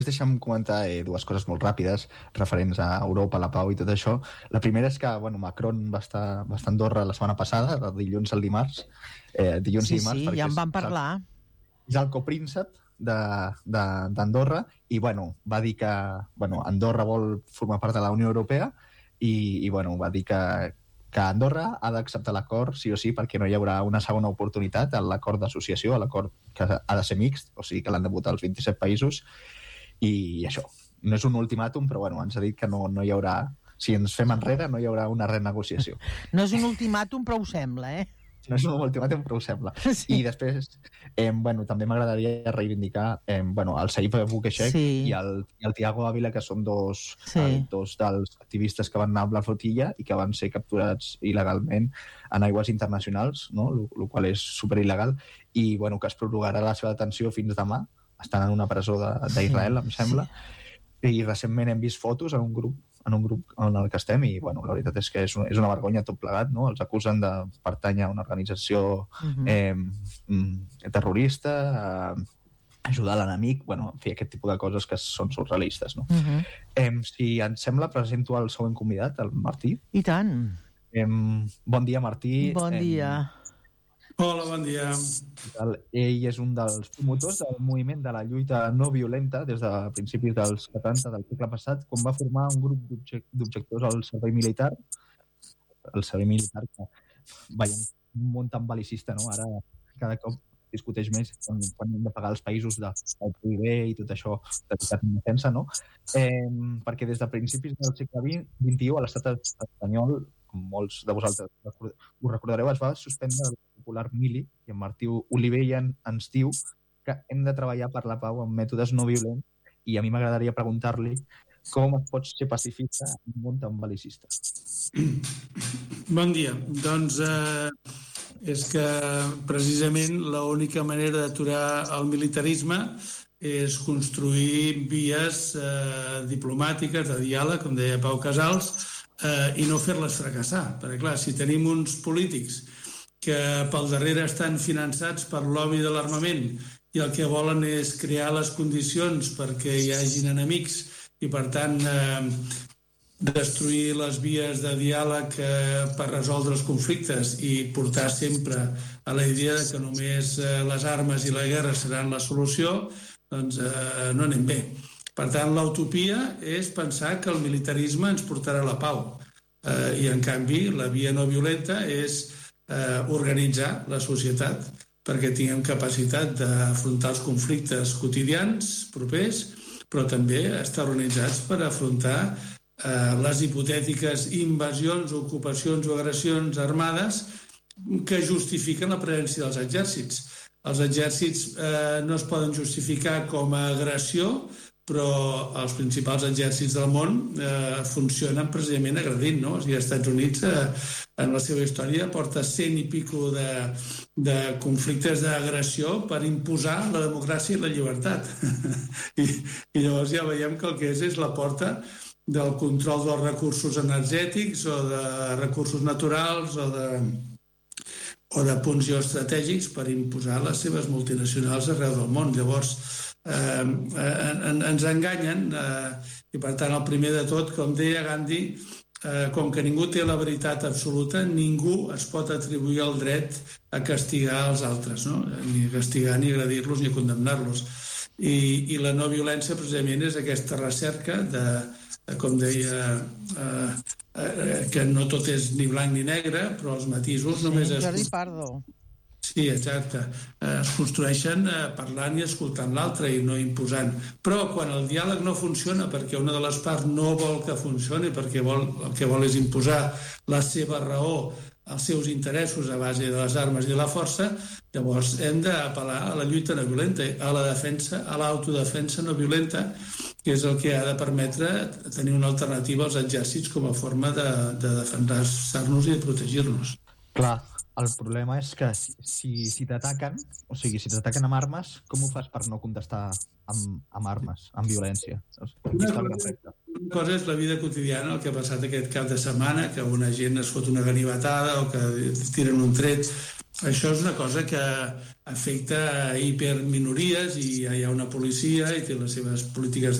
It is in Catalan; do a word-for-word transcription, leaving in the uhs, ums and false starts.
deixa'm comentar eh, dues coses molt ràpides referents a Europa, la pau i tot això. La primera és que bueno, Macron va estar, va estar a Andorra la setmana passada, de dilluns al dimarts. Eh, dilluns sí, i dimarts. Sí, ja en vam parlar. És el copríncep d'Andorra i bueno, va dir que bueno, Andorra vol formar part de la Unió Europea i, i bueno, va dir que, que Andorra ha d'acceptar l'acord sí o sí perquè no hi haurà una segona oportunitat a l'acord d'associació, a l'acord que ha de ser mixt, o sigui que l'han de votar els vint-i-set països i això, no és un ultimàtum però bueno, ens ha dit que no, no hi haurà, si ens fem enrere no hi haurà una renegociació. No és un ultimàtum però ho sembla, eh? No és un ultimàtum, però ho sembla. Sí. I després, eh, bueno, també m'agradaria reivindicar eh, bueno, el Saïf Bouquechek sí. i, el, i el Tiago Ávila, que són dos, sí. eh, dos dels activistes que van anar amb la flotilla i que van ser capturats il·legalment en aigües internacionals, no? el qual és superil·legal, i bueno, que es prorrogarà la seva detenció fins demà. Estan en una presó d'Israel, sí. em sembla. Sí. I recentment hem vist fotos en un grup en un grup en el que estem i bueno, la veritat és que és, un, és una vergonya tot plegat, no? Els acusen de pertànyer a una organització uh-huh. eh, terrorista, a ajudar l'enemic, bueno, en fi, aquest tipus de coses que són surrealistes, no? Uh-huh. Eh, si ens sembla, presento el següent convidat, el Martí. I tant. Eh, bon dia, Martí. Bon dia. Eh, Hola, bon dia. Ell és un dels promotors del moviment de la lluita no violenta des de principis dels setanta del segle passat, quan va formar un grup d'objectors al servei militar, el servei militar que veiem un món tan bel·licista, no? Ara cada cop discuteix més quan, quan hem de pagar els països de, del P I B i tot això dedicat en defensa, no? Eh, perquè des de principis del segle vint i u a l'estat espanyol, com molts de vosaltres ho recordareu, es va suspendre el popular mili i en Martí Olivella ens diu que hem de treballar per la pau amb mètodes no violents i a mi m'agradaria preguntar-li com es pot ser pacifista en un món tan bel·licista. Bon dia. Doncs eh, és que precisament l'única manera d'aturar el militarisme és construir vies eh, diplomàtiques, de diàleg, com deia Pau Casals, eh, i no fer-les fracassar. Perquè, clar, si tenim uns polítics que pel darrere estan finançats per lobby de l'armament i el que volen és crear les condicions perquè hi hagin enemics i, per tant, eh, destruir les vies de diàleg eh, per resoldre els conflictes i portar sempre a la idea que només eh, les armes i la guerra seran la solució, doncs eh, no anem bé. Per tant, l'utopia és pensar que el militarisme ens portarà a la pau. Eh, I, en canvi, la via no violenta és eh, organitzar la societat perquè tinguem capacitat d'afrontar els conflictes quotidians, propers, però també estar organitzats per afrontar eh, les hipotètiques invasions, ocupacions o agressions armades que justifiquen la presència dels exèrcits. Els exèrcits eh, no es poden justificar com a agressió, però els principals exèrcits del món eh, funcionen precisament agredint, no? O sigui, els Estats Units eh, en la seva història porta cent i pico de, de conflictes d'agressió per imposar la democràcia i la llibertat. I, I llavors ja veiem que el que és és la porta del control dels recursos energètics o de recursos naturals o de, o de punts geoestratègics per imposar les seves multinacionals arreu del món. Llavors, Eh, eh, ens enganyen eh, i per tant el primer de tot, com deia Gandhi, eh, com que ningú té la veritat absoluta, ningú es pot atribuir el dret a castigar els altres, no? Ni a castigar, ni a agredir-los, ni a condemnar-los. I, i la no violència precisament és aquesta recerca de, com deia eh, eh, que no tot és ni blanc ni negre, però els matisos només sí, es... Jordi Pardo. Sí, exacte. Es construeixen parlant i escoltant l'altre i no imposant. Però quan el diàleg no funciona perquè una de les parts no vol que funcioni, perquè vol, el que vol és imposar la seva raó, els seus interessos a base de les armes i de la força, llavors hem d'apel·lar a la lluita no violenta, a la defensa, a l'autodefensa no violenta, que és el que ha de permetre tenir una alternativa als exèrcits com a forma de, de defensar-nos i de protegir-nos. Clar. El problema és que si, si, si t'ataquen, o sigui, si t'ataquen amb armes, com ho fas per no contestar amb, amb armes, amb violència? Una cosa, una cosa és la vida quotidiana, el que ha passat aquest cap de setmana, que una gent es fot una ganivetada o que tiren un tret. Això és una cosa que afecta a hiperminories i hi ha una policia i té les seves polítiques